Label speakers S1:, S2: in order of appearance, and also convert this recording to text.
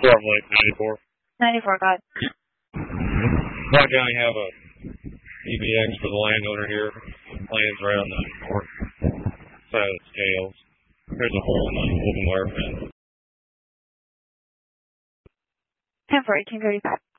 S1: Storm Lake 94.
S2: 94, got it.
S1: Right now you have a EBX for the landowner here. Lands around the north side of the scales. There's a hole in the open wire fence.
S2: 10 for 1835.